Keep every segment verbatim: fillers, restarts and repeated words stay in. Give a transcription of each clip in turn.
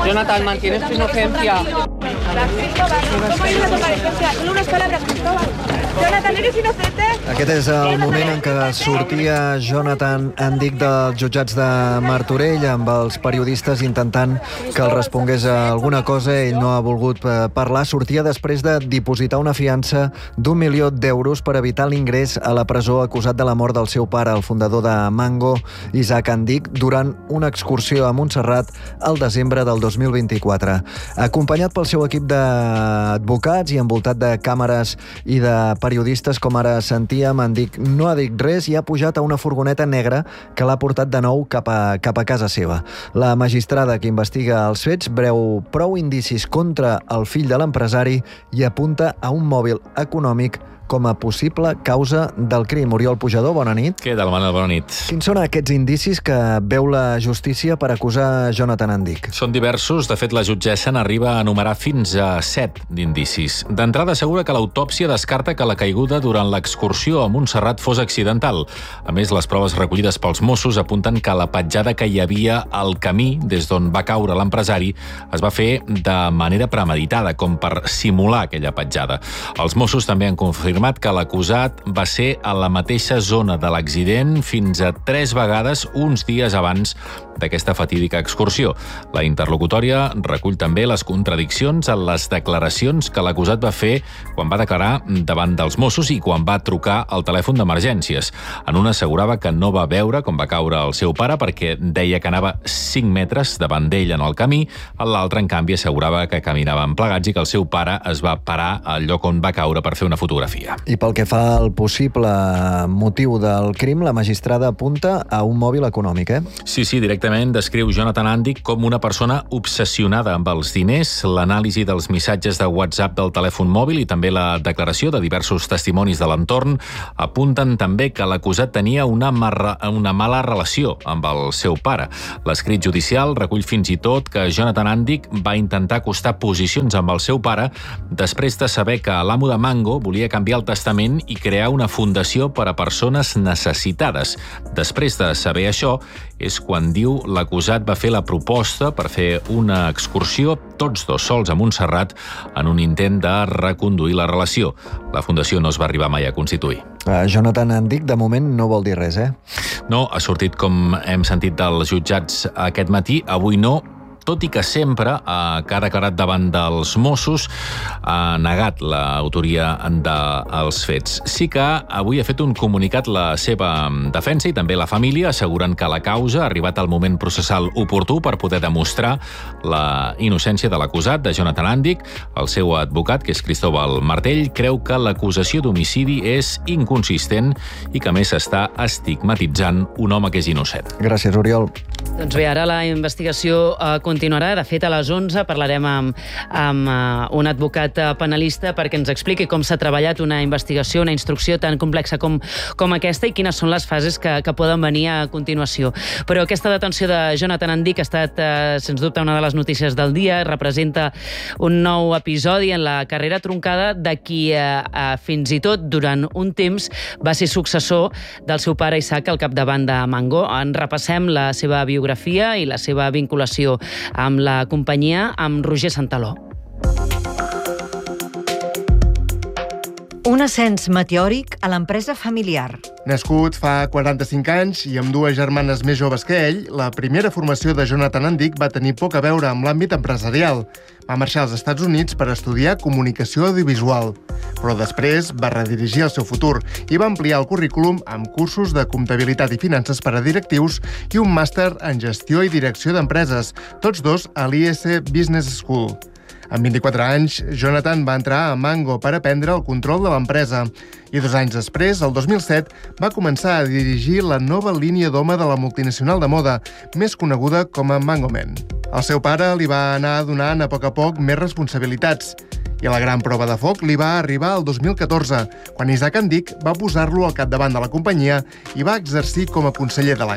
Jonathan, mantienes tu inocencia. Jonathan, eres inocente? Aquest és el moment en què sortia Jonathan Andic dels jutjats de Martorell amb els periodistes intentant que el respongués a alguna cosa. Ell no ha volgut parlar. Sortia després de dipositar una fiança d'un milió d'euros per evitar l'ingrés a la presó acusat de la mort del seu pare, el fundador de Mango, Isaac Andic, durant una excursió a Montserrat al desembre del dos mil vint-i-quatre. Acompanyat pel seu equip d'advocats i envoltat de càmeres i de periodistes, com ara sentíem, Andic no ha dit res i ha pujat a una furgoneta negra que l'ha portat de nou cap a, cap a casa seva. La magistrada que investiga els fets breu prou indicis contra el fill de l'empresari i apunta a un mòbil econòmic com a possible causa del crim. Oriol Pujador, bona nit. Què tal, Manel? Bona nit. Quins són aquests indicis que veu la justícia per acusar Jonathan Andic? Són diversos. De fet, la jutgessa n'arriba a enumerar fins a set d'indicis. D'entrada, assegura que l'autòpsia descarta que la caiguda durant l'excursió a Montserrat fos accidental. A més, les proves recollides pels Mossos apunten que la petjada que hi havia al camí des d'on va caure l'empresari es va fer de manera premeditada, com per simular aquella petjada. Els Mossos també han confirmat que l'acusat va ser a la mateixa zona de l'accident fins a tres vegades uns dies abans d'aquesta fatídica excursió. La interlocutòria recull també les contradiccions en les declaracions que l'acusat va fer quan va declarar davant dels Mossos i quan va trucar al telèfon d'emergències. En una assegurava que no va veure com va caure el seu pare perquè deia que anava cinc metres davant d'ell en el camí. En l'altre, en canvi, assegurava que caminaven plegats i que el seu pare es va parar al lloc on va caure per fer una fotografia. I pel que fa al possible motiu del crim, la magistrada apunta a un mòbil econòmic, eh? Sí, sí, directament descriu Jonathan Andic com una persona obsessionada amb els diners. L'anàlisi dels missatges de WhatsApp del telèfon mòbil i també la declaració de diversos testimonis de l'entorn apunten també que l'acusat tenia una, marra, una mala relació amb el seu pare. L'escrit judicial recull fins i tot que Jonathan Andic va intentar acostar posicions amb el seu pare després de saber que l'amo de Mango volia canviar el testament i crear una fundació per a persones necessitades. Després de saber això, és quan diu l'acusat va fer la proposta per fer una excursió tots dos sols a Montserrat en un intent de reconduir la relació. La fundació no es va arribar mai a constituir. Uh, Jonathan Andic, de moment, no vol dir res, eh? No, ha sortit, com hem sentit dels jutjats aquest matí, avui no, tot i que sempre, eh, que ha declarat davant dels Mossos, ha negat l'autoria dels fets. Sí que avui ha fet un comunicat la seva defensa i també la família, assegurant que la causa ha arribat al moment processal oportú per poder demostrar la innocència de l'acusat, de Jonathan Andic. El seu advocat, que és Cristóbal Martell, creu que l'acusació d'homicidi és inconsistent i que, a més, està estigmatitzant un home que és innocent. Gràcies, Oriol. Doncs bé, ara la investigació eh, continuarà. De fet, a les onze parlarem amb, amb uh, un advocat penalista perquè ens expliqui com s'ha treballat una investigació, una instrucció tan complexa com, com aquesta i quines són les fases que, que poden venir a continuació. Però aquesta detenció de Jonathan Andic ha estat, eh, sens dubte, una de les notícies del dia. Representa un nou episodi en la carrera truncada de qui eh, eh, fins i tot durant un temps va ser successor del seu pare Isaac al capdavant de Mango. En repassem la seva biografia i la seva vinculació amb la companyia, amb Roger Santaló. Un ascens meteòric a l'empresa familiar. Nascut fa quaranta-cinc anys i amb dues germanes més joves que ell, la primera formació de Jonathan Andic va tenir poc a veure amb l'àmbit empresarial. Va marxar als Estats Units per estudiar comunicació audiovisual, però després va redirigir el seu futur i va ampliar el currículum amb cursos de comptabilitat i finances per a directius i un màster en gestió i direcció d'empreses, tots dos a l'I S Business School. Amb vint-i-quatre anys, Jonathan va entrar a Mango per aprendre el control de l'empresa i dos anys després, el dos mil set, va començar a dirigir la nova línia d'home de la multinacional de moda, més coneguda com a Mango Men. El seu pare li va anar donant a poc a poc més responsabilitats i la gran prova de foc li va arribar el dos mil catorze, quan Isaac Andic va posar-lo al capdavant de la companyia i va exercir com a conseller delegat.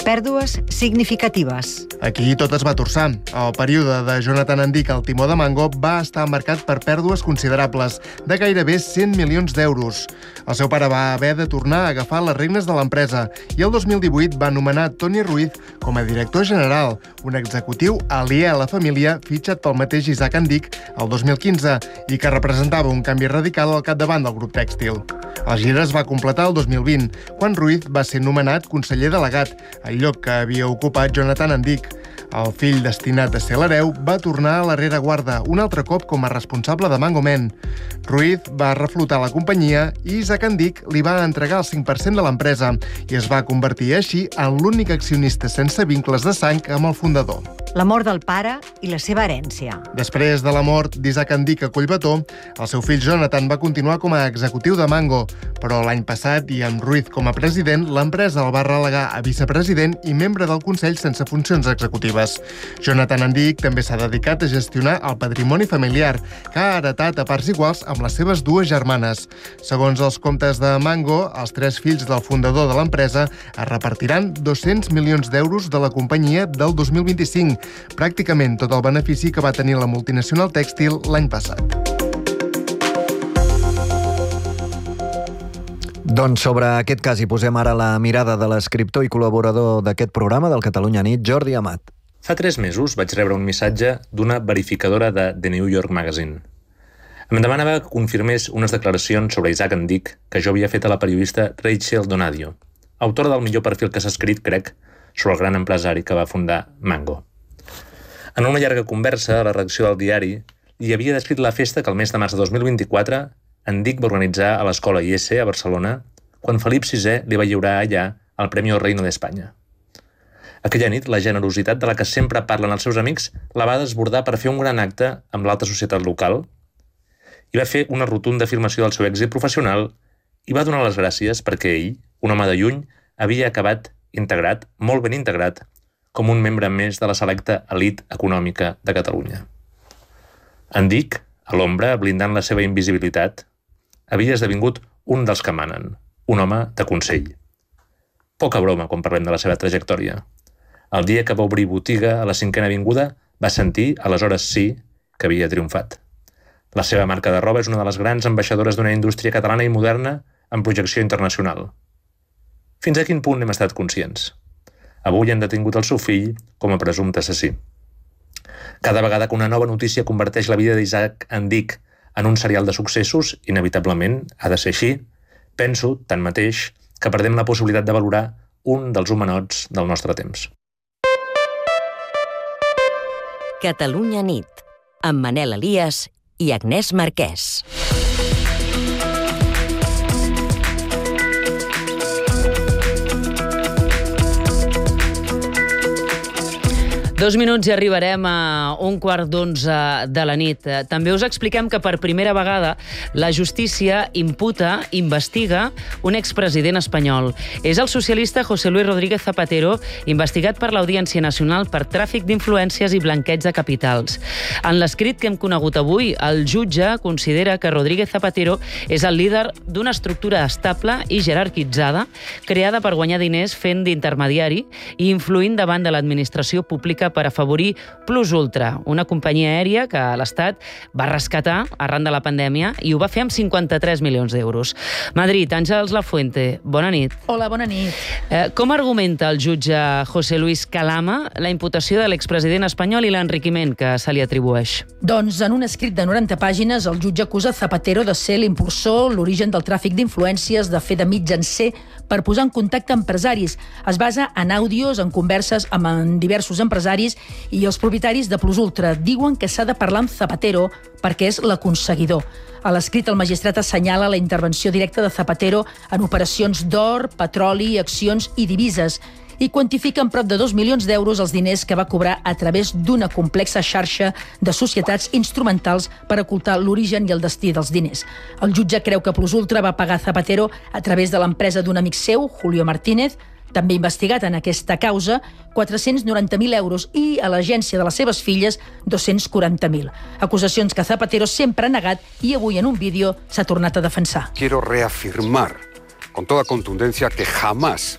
Pèrdues significatives. Aquí tot es va torçar. El període de Jonathan Andic al timó de Mango va estar marcat per pèrdues considerables, de gairebé cent milions d'euros. El seu pare va haver de tornar a agafar les regnes de l'empresa i el dos mil divuit va nomenar Toni Ruiz com a director general, un executiu aliè a la família fitxat pel mateix Isaac Andic el dos mil quinze i que representava un canvi radical al capdavant del grup tèxtil. El gir es va completar el dos mil vint, quan Ruiz va ser nomenat conseller delegat, el lloc que havia ocupat Jonathan Andic. El fill destinat a ser l'hereu va tornar a la rereguarda un altre cop com a responsable de Mango Men. Ruiz va reflotar la companyia i Isaac Andic li va entregar el cinc per cent de l'empresa i es va convertir així en l'únic accionista sense vincles de sang amb el fundador. La mort del pare i la seva herència. Després de la mort d'Isaac Andic a Collbató, el seu fill Jonathan va continuar com a executiu de Mango, però l'any passat, i amb Ruiz com a president, l'empresa el va relegar a vicepresident i membre del Consell sense funcions executives. Jonathan Andic també s'ha dedicat a gestionar el patrimoni familiar, que ha heretat a parts iguals amb les seves dues germanes. Segons els comptes de Mango, els tres fills del fundador de l'empresa es repartiran dos-cents milions d'euros de la companyia del dos mil vint-i-cinc, pràcticament tot el benefici que va tenir la multinacional tèxtil l'any passat. Doncs sobre aquest cas hi posem ara la mirada de l'escriptor i col·laborador d'aquest programa del Catalunya Nit, Jordi Amat. Fa tres mesos vaig rebre un missatge d'una verificadora de The New York Magazine. Em demanava que confirmés unes declaracions sobre Isaac Andic que jo havia fet a la periodista Rachel Donadio, autora del millor perfil que s'ha escrit, crec, sobre el gran empresari que va fundar Mango. En una llarga conversa a la redacció del diari, li havia descrit la festa que el mes de març de dos mil vint-i-quatre Andic va organitzar a l'escola I S a Barcelona quan Felip sisè li va lliurar allà el Premi Reino d'Espanya. Aquella nit, la generositat de la que sempre parlen els seus amics la va desbordar per fer un gran acte amb l'alta societat local i va fer una rotunda afirmació del seu èxit professional i va donar les gràcies perquè ell, un home de lluny, havia acabat integrat, molt ben integrat, com un membre més de la selecta elit econòmica de Catalunya. Andic, a l'ombra, blindant la seva invisibilitat, havia esdevingut un dels que manen, un home de consell. Poca broma quan parlem de la seva trajectòria. El dia que va obrir botiga a la Cinquena Avinguda va sentir, aleshores sí, que havia triomfat. La seva marca de roba és una de les grans ambaixadores d'una indústria catalana i moderna en projecció internacional. Fins a quin punt hem estat conscients? Avui han detingut el seu fill com a presumpte assassí. Cada vegada que una nova notícia converteix la vida d'Isaac Andic en un serial de successos, inevitablement ha de ser així, penso, tanmateix, que perdem la possibilitat de valorar un dels homenots del nostre temps. Catalunya Nit, amb Manel Elias i Agnès Marquès. Dos minuts i arribarem a un quart d'onze de la nit. També us expliquem que per primera vegada la justícia imputa, investiga un expresident espanyol. És el socialista José Luis Rodríguez Zapatero, investigat per l'Audiència Nacional per tràfic d'influències i blanqueig de capitals. En l'escrit que hem conegut avui, el jutge considera que Rodríguez Zapatero és el líder d'una estructura estable i jerarquitzada creada per guanyar diners fent d'intermediari i influint davant de l'administració pública per afavorir Plus Ultra, una companyia aèria que l'Estat va rescatar arran de la pandèmia i ho va fer amb cinquanta-tres milions d'euros. Madrid, Àngels Lafuente, bona nit. Hola, bona nit. Eh, com argumenta el jutge José Luis Calama la imputació de l'expresident espanyol i l'enriquiment que se li atribueix? Doncs en un escrit de noranta pàgines el jutge acusa Zapatero de ser l'impulsor, l'origen del tràfic d'influències, de fer de mitjancer per posar en contacte empresaris. Es basa en àudios, en converses amb diversos empresaris i els propietaris de Plus Ultra. Diuen que s'ha de parlar amb Zapatero perquè és l'aconseguidor. A l'escrit, el magistrat assenyala la intervenció directa de Zapatero en operacions d'or, petroli, accions i divises i quantifica en prop de dos milions d'euros els diners que va cobrar a través d'una complexa xarxa de societats instrumentals per ocultar l'origen i el destí dels diners. El jutge creu que Plus Ultra va pagar Zapatero a través de l'empresa d'un amic seu, Julio Martínez, també investigat en aquesta causa, quatre-cents noranta mil euros i a l'agència de les seves filles dos-cents quaranta mil. Acusacions que Zapatero sempre ha negat i avui en un vídeo s'ha tornat a defensar. Quiero reafirmar con toda contundencia que jamás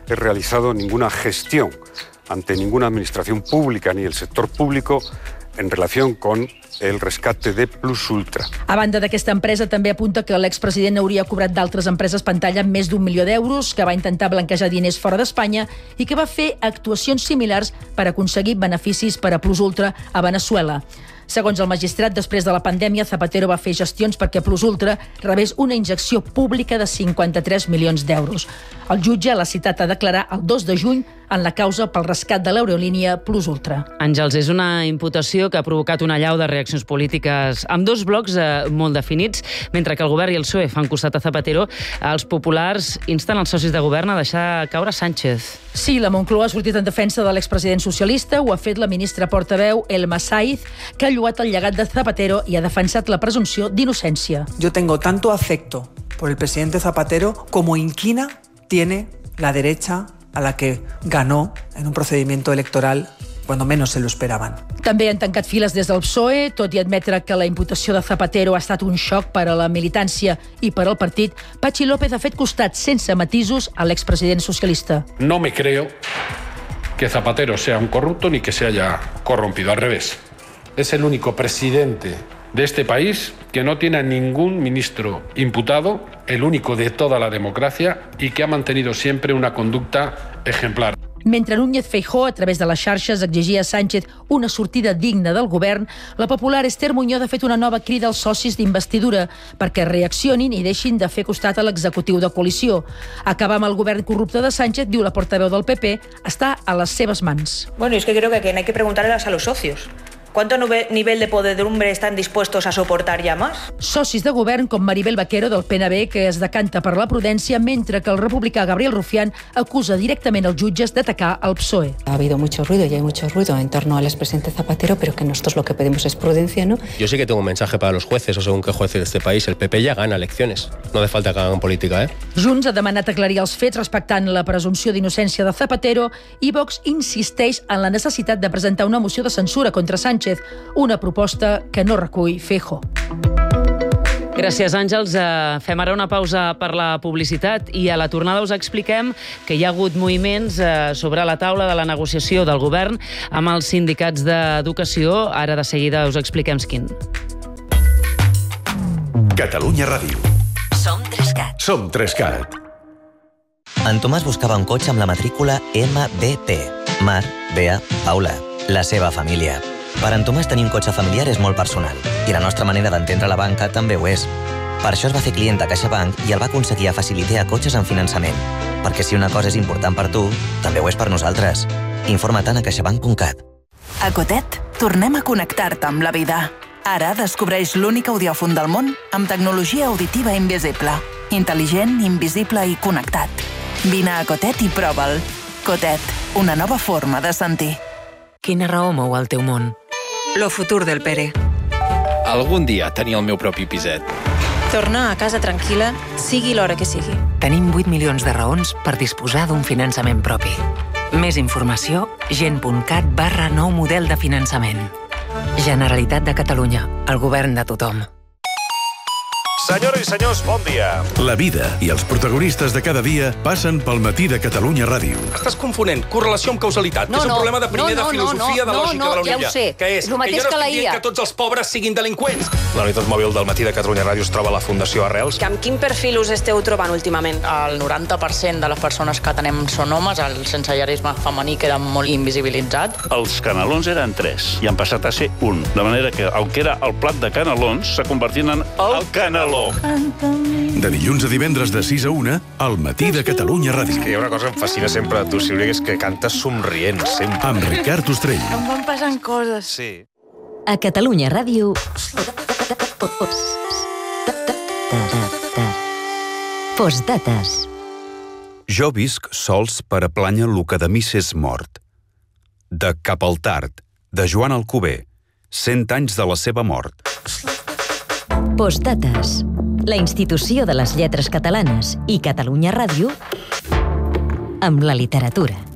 he realizado ninguna gestión ante ninguna administración pública ni el sector público en relación con el rescate de Plus Ultra. A banda d'aquesta empresa, també apunta que l'expresident hauria cobrat d'altres empreses pantalla més d'un milió d'euros, que va intentar blanquejar diners fora d'Espanya i que va fer actuacions similars per aconseguir beneficis per a Plus Ultra a Veneçuela. Segons el magistrat, després de la pandèmia, Zapatero va fer gestions perquè Plus Ultra rebés una injecció pública de cinquanta-tres milions d'euros. El jutge l'ha citat a declarar el dos de juny en la causa pel rescat de l'aerolínia Plus Ultra. Àngels, és una imputació que ha provocat una allau de reaccions polítiques amb dos blocs eh, molt definits. Mentre que el govern i el P S O E fan costat a Zapatero, els populars insten els socis de govern a deixar caure Sánchez. Sí, la Moncloa ha sortit en defensa de l'expresident socialista, ho ha fet la ministra portaveu Elma Saiz, que ha lloat el llegat de Zapatero i ha defensat la presumpció d'innocència. Yo tengo tanto afecto por el presidente Zapatero como inquina tiene la derecha a la que ganó en un procedimiento electoral cuando menos se lo esperaban. També han tancat files des del P S O E, tot i admetre que la imputació de Zapatero ha estat un xoc per a la militància i per al partit. Patxi López ha fet costat sense matisos a l'expresident socialista. No me creo que Zapatero sea un corrupto ni que se haya corrompido, al revés. Es el único presidente de este país que no tiene a ningún ministro imputado, el único de toda la democracia y que ha mantenido siempre una conducta ejemplar. Mentre Núñez Feijóo, a través de les xarxes, exigia a Sánchez una sortida digna del govern, la popular Esther Muñoz ha fet una nova crida als socis d'investidura perquè reaccionin i deixin de fer costat a l'executiu de coalició. Acabar amb el govern corrupte de Sánchez, diu la portaveu del P P, està a les seves mans. Bueno, es que creo que aquí hay que preguntarles a los socios. ¿Cuánto nivel de podredumbre están dispuestos a soportar ya más? Socis de govern com Maribel Vaquero del P N B, que es decanta per la prudència, mentre que el republicà Gabriel Rufián acusa directament els jutges d'atacar el P S O E. Ha habido mucho ruido y hay mucho ruido en torno al expresidente Zapatero, pero que nosotros lo que pedimos es prudencia, ¿no? Yo sí que tengo un mensaje para los jueces, o según qué jueces de este país. El P P ya gana elecciones. No hace falta que hagan política, ¿eh? Junts ha demanat aclarir els fets respectant la presumpció d'innocència de Zapatero i Vox insisteix en la necessitat de presentar una moció de censura contra Sánchez, una proposta que no recull Feijóo. Gràcies, Àngels. Uh, fem ara una pausa per la publicitat i a la tornada us expliquem que hi ha hagut moviments uh, sobre la taula de la negociació del govern amb els sindicats d'educació. Ara de seguida us expliquem quin. Catalunya Ràdio. Som Trescat. Som Trescat. En Tomàs buscava un cotxe amb la matrícula M B P. Mar, Bea, Paula. La seva família. Per en Tomàs tenir un cotxe familiar és molt personal i la nostra manera d'entendre la banca també ho és. Per això es va fer client a CaixaBank i el va aconseguir a Facilitea Cotxes en finançament. Perquè si una cosa és important per tu, també ho és per nosaltres. Informa't a caixabank punt cat. A Cotet tornem a connectar-te amb la vida. Ara descobreix l'únic audiòfon del món amb tecnologia auditiva invisible. Intel·ligent, invisible i connectat. Vine a Cotet i prova'l. Cotet, una nova forma de sentir. Quina raó mou el teu món? Lo futur del Pere. Algun dia tenir el meu propi piset. Tornar a casa tranquil·la, sigui l'hora que sigui. Tenim vuit milions de raons per disposar d'un finançament propi. Més informació, gent.cat barra nou model de finançament. Generalitat de Catalunya, el govern de tothom. Senyores i senyors, bon dia. La vida i els protagonistes de cada dia passen pel matí de Catalunya Ràdio. Estàs confonent correlació amb causalitat, no, que és un no, problema de primer no, no, de filosofia no, no, de lògica no, de la ja Unilla. ho sé. Que és, Lo mateix que jo no que la estic I A. dient que tots els pobres siguin delinqüents. La unitat mòbil del matí de Catalunya Ràdio es troba a la Fundació Arrels. Que amb quin perfil us esteu trobant últimament? El noranta per cent de les persones que atenem són homes, el sensellarisme femení queda molt invisibilitzat. Els canelons eren tres i han passat a ser un. De manera que el que era el plat de canelons s'ha convertit en el caneló. De dilluns a divendres de sis a una, al matí de Catalunya Ràdio. És que hi ha una cosa que em fascina sempre a tu, Sílvia, que és que cantes somrient, sempre. Amb Ricard Ostrell. Em van passant coses. Sí. A Catalunya Ràdio... Postdates. Jo visc sols per a plànyer lo que de mi s'és mort. De Cap al Tard, de Joan Alcover. Cent anys de la seva mort. Postdates. La institució de les lletres catalanes i Catalunya Ràdio amb la literatura.